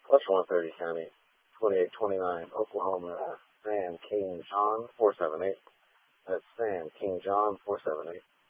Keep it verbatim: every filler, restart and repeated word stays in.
Plus one thirty County, twenty-eight twenty-nine, Oklahoma, Sam King John, four seven eight. That's Sam King John, four seven eight.